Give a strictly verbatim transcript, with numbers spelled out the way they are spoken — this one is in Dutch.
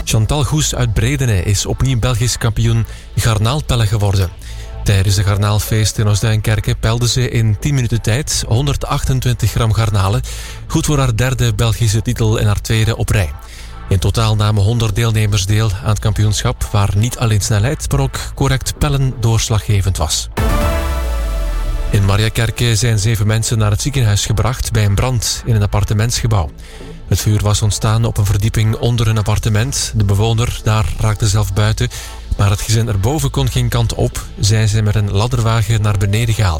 Chantal Goes uit Bredene is opnieuw Belgisch kampioen garnaalpellen geworden. Tijdens de garnaalfeest in Oostduinkerke pelde ze in tien minuten tijd honderdachtentwintig gram garnalen. Goed voor haar derde Belgische titel en haar tweede op rij. In totaal namen honderd deelnemers deel aan het kampioenschap, waar niet alleen snelheid, maar ook correct pellen doorslaggevend was. In Mariakerke zijn zeven mensen naar het ziekenhuis gebracht bij een brand in een appartementsgebouw. Het vuur was ontstaan op een verdieping onder een appartement. De bewoner daar raakte zelf buiten, maar het gezin erboven kon geen kant op. Zij zijn met een ladderwagen naar beneden gehaald.